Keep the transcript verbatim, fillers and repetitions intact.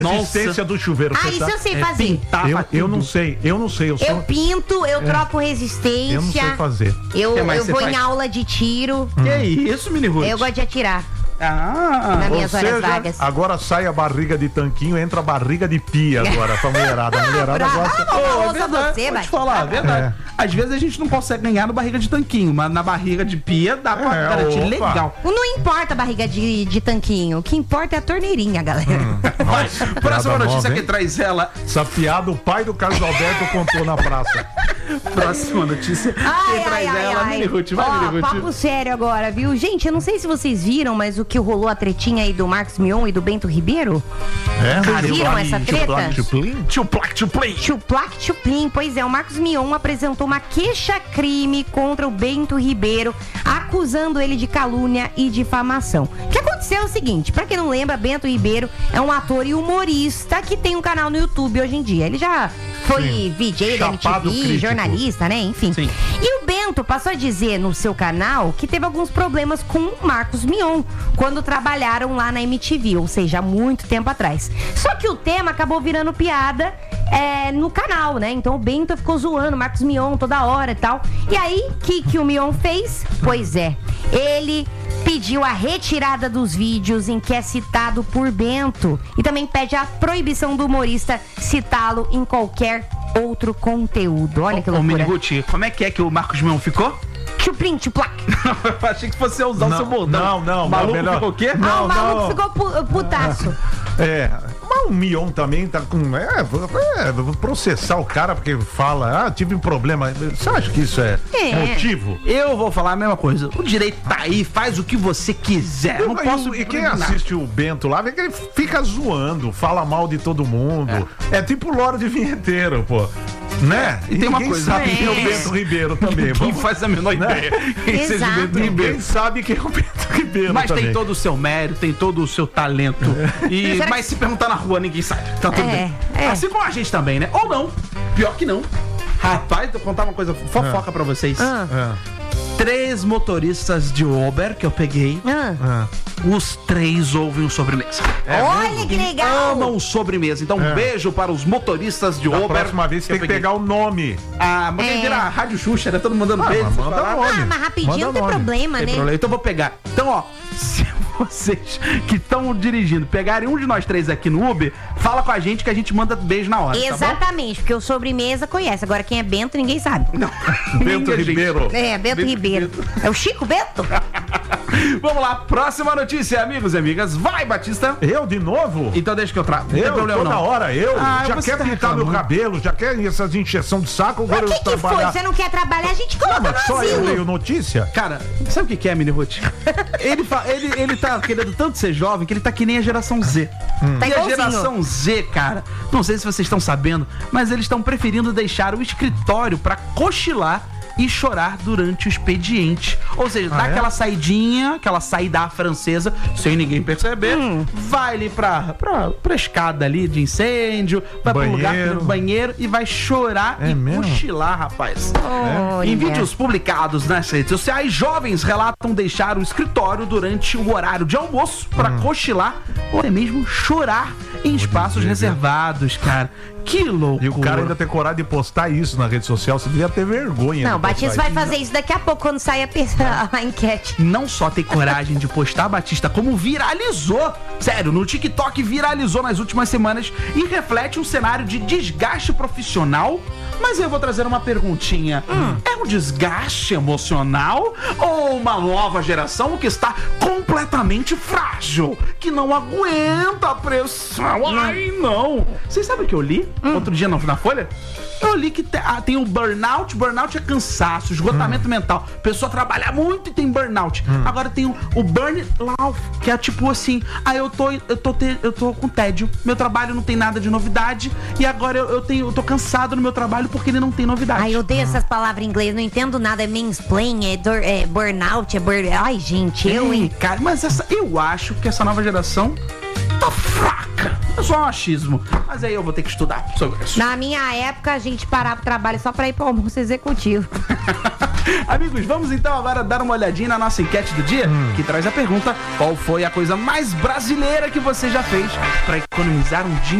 Resistência do chuveiro. Ah, isso eu sei fazer. Eu, eu não sei, eu não sei. Eu, sou... eu pinto, eu É. troco resistência. Eu não sei fazer. Eu, Que mais eu você vou faz? em aula de tiro. Que isso, Mini Ruth? Eu gosto de atirar. Ah, nas minhas Ou horas seja, vagas. agora sai a barriga de tanquinho, entra a barriga de pia agora pra mulherada. A mulherada Brava. gosta. Ah, Ô, é ouça verdade, você, vou vai. te falar, é verdade. É. Às vezes a gente não consegue ganhar no barriga de tanquinho, mas na barriga de pia dá pra É, garantir opa. legal. Não importa a barriga de, de tanquinho. O que importa é a torneirinha, galera. Vai, próxima piada notícia nova, que hein? traz ela. Essa piada o pai do Carlos Alberto contou na praça. Próxima notícia Ai, que traz ai, ai, ela, ai. Mini Ruth. Vai, Ó, Mini Ruth. papo sério agora, viu? Gente, eu não sei se vocês viram, mas o que rolou a tretinha aí do Marcos Mion e do Bento Ribeiro? É, Vocês viram essa treta? Tio Plac, tio Play. Chuplac Chuplim, pois é, o Marcos Mion apresentou uma queixa-crime contra o Bento Ribeiro, acusando ele de calúnia e difamação. O que aconteceu é o seguinte, pra quem não lembra, Bento Ribeiro é um ator e humorista que tem um canal no YouTube hoje em dia. Ele já foi Sim. V J da Chapado M T V, crítico. jornalista, né? Enfim. Sim. E o Bento passou a dizer no seu canal que teve alguns problemas com o Marcos Mion quando trabalharam lá na M T V, ou seja, há muito tempo atrás. Só que o tema acabou virando piada é, no canal, né? Então o Bento ficou zoando o Marcos Mion toda hora e tal. E aí, o que, que o Mion fez? Pois é, ele pediu a retirada dos vídeos em que é citado por Bento e também pede a proibição do humorista citá-lo em qualquer outro conteúdo. Olha que Ô, Mini loucura. Ruth, como é que é que o Marcos Mion ficou? Chuplim, chuplac. Eu achei que fosse usar o Não, seu bordão. não, não, O maluco melhor- ficou o quê? Ah, Não, o maluco não. ficou pu- putaço. É, mas o Mion também tá com. É, vou- é, vou processar o cara porque fala, ah, tive um problema. Você acha que isso é, É. motivo? Eu vou falar a mesma coisa. O direito tá aí, faz o que você quiser. Eu não E- posso. E quem assiste o Bento lá, vê que ele fica zoando, fala mal de todo mundo. É, tipo Lorde Vinheteiro, pô. Né? E tem uma ninguém coisa, sabe é. quem é o Bento Ribeiro também. Quem Vamos- faz a menor Né? ideia. Quem seja o Exato. Bento Ribeiro. Ninguém sabe quem é o Bento Ribeiro Mas também. tem todo o seu mérito, tem todo o seu talento. E, Será mas se perguntar na rua, ninguém sabe. Tá tudo É, bem. é. Assim como a gente também, né? Ou não. Pior que não. Rapaz, vou contar uma coisa fofoca pra vocês. Ah, É, Três motoristas de Uber que eu peguei, ah. é. os três ouvem o Sobremesa. Olha que legal. Amam Sobremesa. Então, um É. beijo para os motoristas de Da Uber. próxima vez você eu tem que peguei. pegar o nome. Ah, mas É. é. virar a Rádio Xuxa, né? Todo mundo mandando Ah, beijo. mas vocês manda falaram. nome. Ah, mas rapidinho Manda não tem nome. problema, Tem né? problema. Então eu vou pegar. Então, ó, se vocês que estão dirigindo pegarem um de nós três aqui no Uber, fala com a gente que a gente manda beijo na hora. Tá Exatamente, porque o Sobremesa conhece. Agora quem é Bento, ninguém sabe. bom? Não. Bento Ninguém, gente. Ribeiro. É, Bento, Bento Ribeiro. É o Chico Bento? Vamos lá, próxima notícia, amigos e amigas. Vai, Batista. Eu de novo? Então deixa que eu trago. Não tem Eu, problema toda não. hora, eu Ah, já você quer tá pintar meu reclamando. cabelo, já quer essas injeção de saco, Mas agora o que eu que foi? trabalhar. Você não quer trabalhar? A gente coloca Mas no só eu asilo. leio notícia? Cara, sabe o que que é, Mini Ruth? Ele, fa- ele, ele tá querendo tanto ser jovem que ele tá que nem a geração Z. Tá E a igualzinho. geração Z, cara, não sei se vocês estão sabendo, mas eles estão preferindo deixar o escritório pra cochilar e chorar durante o expediente. Ou seja, Ah, dá é? aquela saidinha, aquela saída francesa, sem ninguém perceber, Hum. vai ali pra, pra, pra escada ali de incêndio, vai pro lugar Banheiro. pro banheiro e vai chorar É e mesmo? cochilar, rapaz. Olha. Em vídeos publicados nas redes sociais, jovens relatam deixar o escritório durante o horário de almoço para cochilar ou até mesmo chorar em espaços dizer, reservados, cara. Que loucura. E o cara ainda tem coragem de postar isso na rede social, você devia ter vergonha. Não, o de Batista postar vai isso. fazer isso daqui a pouco, quando sair a, pe- a enquete. Não só tem coragem de postar, Batista, como viralizou. Sério, no TikTok viralizou nas últimas semanas e reflete um cenário de desgaste profissional. Mas eu vou trazer uma perguntinha. É um desgaste emocional ou uma nova geração que está completamente frágil, que não aguenta a pressão? Ai, não. Vocês sabem o que eu li outro dia na, na Folha? Eu li que te- ah, tem o burnout. Burnout é cansaço, esgotamento mental. Pessoa trabalha muito e tem burnout. Agora tem o, o burnout, que é tipo assim: ah, eu tô, eu, tô te- eu tô com tédio, meu trabalho não tem nada de novidade, e agora eu, eu, tenho, eu tô cansado no meu trabalho porque ele não tem novidade. Ai, eu odeio essas palavras em inglês, não entendo nada. É mansplain, é, dor, é burnout, é burn... Ai, gente, eu, Ei, hein? cara, mas essa, eu acho que essa nova geração tá fraca. É só um achismo. Mas aí eu vou ter que estudar sobre isso. Na minha época, a gente parava o trabalho só pra ir pro almoço executivo. Amigos, vamos então agora dar uma olhadinha na nossa enquete do dia, hum. que traz a pergunta: qual foi a coisa mais brasileira que você já fez pra economizar um dinheiro?